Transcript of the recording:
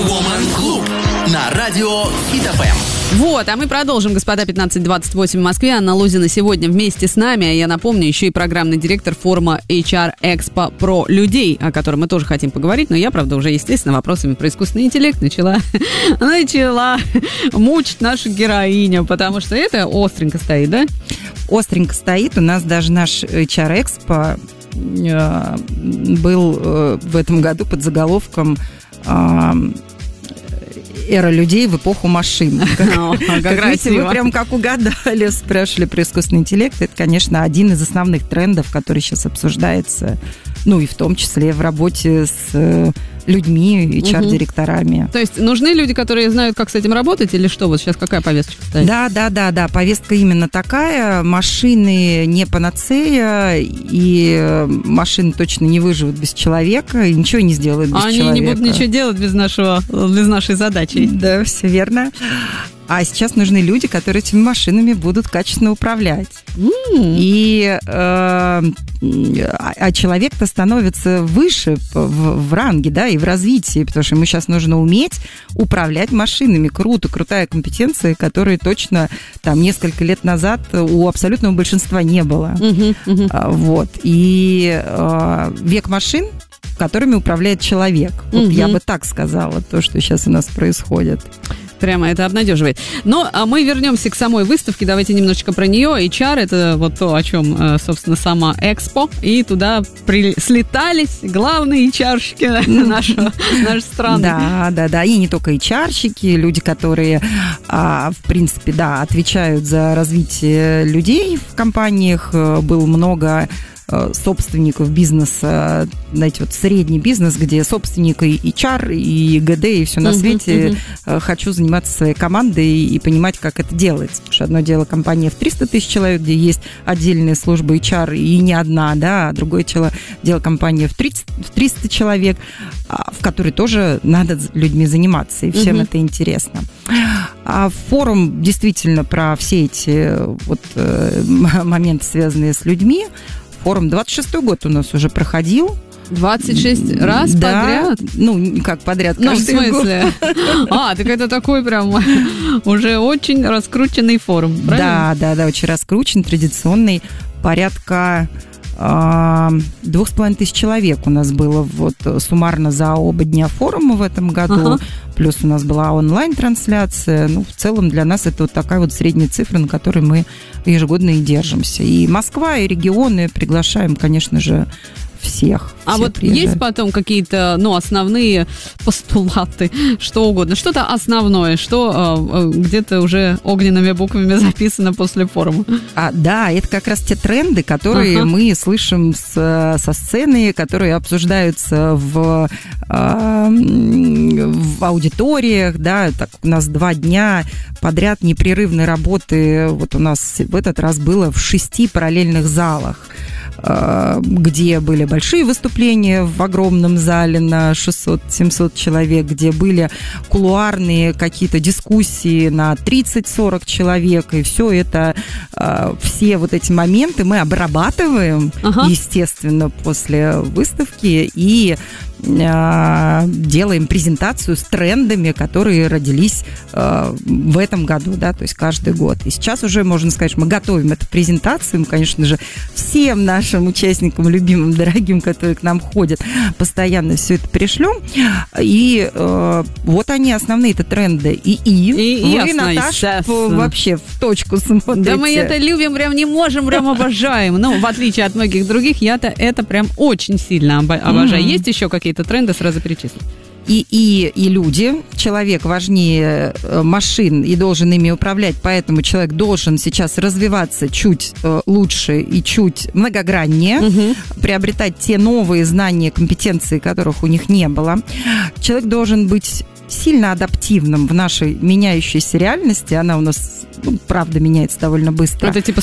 Woman Club на радио Hit FM. Вот, а мы продолжим, господа, 15:28 в Москве. Анна Лузина сегодня вместе с нами. А я напомню, еще и программный директор форума HR Expo про людей, о котором мы тоже хотим поговорить. Но я, правда, уже, естественно, вопросами про искусственный интеллект начала мучить нашу героиню, потому что это остренько стоит, да? Остренько стоит. У нас даже наш HR Expo был в этом году под заголовком «Эра людей в эпоху машин». Как видите, вы прям как угадали, спрашивали про искусственный интеллект. Это, конечно, один из основных трендов, который сейчас обсуждается, ну и в том числе в работе с людьми, HR-директорами. То есть нужны люди, которые знают, как с этим работать, или что? Вот сейчас какая повесточка стоит? Да. Повестка именно такая. Машины не панацея, и машины точно не выживут без человека, и ничего не сделают без человека. Они не будут ничего делать без нашей задачи. Да, все верно. А сейчас нужны люди, которые этими машинами будут качественно управлять. И человек-то становится выше в ранге, да, и в развитии, потому что ему сейчас нужно уметь управлять машинами. Крутая компетенция, которой точно там несколько лет назад у абсолютного большинства не было. Вот. И век машин, которыми управляет человек. Вот я бы так сказала, то, что сейчас у нас происходит. Прямо это обнадеживает. Но мы вернемся к самой выставке. Давайте немножечко про нее. HR — это вот то, о чем, собственно, сама Экспо. И туда слетались главные HR-щики нашей страны. Да. И не только HR-щики, люди, которые, в принципе, да, отвечают за развитие людей в компаниях. Было много собственников бизнеса, знаете, вот средний бизнес, где собственник и HR, и ГД, и все на свете. Хочу заниматься своей командой и понимать, как это делается. Потому что одно дело компания в 300 тысяч человек, где есть отдельные службы HR и не одна, да, а другое дело компания в 300 человек, в которой тоже надо людьми заниматься, и всем это интересно. А форум действительно про все эти вот моменты, связанные с людьми. Форум 26-й год у нас уже проходил. 26 раз подряд? Ну, как подряд, каждый в смысле? Так это такой прям уже очень раскрученный форум, правильно? Да, очень раскручен, традиционный. Порядка 2500 человек у нас было вот суммарно за оба дня форума в этом году. Плюс у нас была онлайн-трансляция. Ну, в целом для нас это вот такая вот средняя цифра, на которой мы ежегодно и держимся. И Москва, и регионы приглашаем, конечно же, всех. А вот приезжают. Есть потом какие-то, основные постулаты, что угодно, что-то основное, что где-то уже огненными буквами записано после форума? Да, это как раз те тренды, которые мы слышим со сцены, которые обсуждаются в аудиториях, да, так у нас 2 дня подряд непрерывной работы, вот у нас в этот раз было в 6 параллельных залах, где были большие выступления в огромном зале на 600-700 человек, где были кулуарные какие-то дискуссии на 30-40 человек, и все это, все вот эти моменты мы обрабатываем, естественно, после выставки, и делаем презентацию с трендами, которые родились в этом году, да, то есть каждый год. И сейчас уже, можно сказать, что мы готовим эту презентацию, мы, конечно же, всем нашим участникам, любимым, дорогим, которые к нам ходят, постоянно все это пришлем. И вот они, основные-то тренды. И вы, Наташа, вообще в точку смотрите. Да мы это любим, прям не можем, прям обожаем. Ну, в отличие от многих других, я-то это прям очень сильно обожаю. Есть еще какие-то тренды, сразу перечислю? И люди, человек важнее машин и должен ими управлять, поэтому человек должен сейчас развиваться чуть лучше и чуть многограннее, приобретать те новые знания, компетенции, которых у них не было. Человек должен быть сильно адаптивным в нашей меняющейся реальности. Она у нас, правда, меняется довольно быстро. Это типа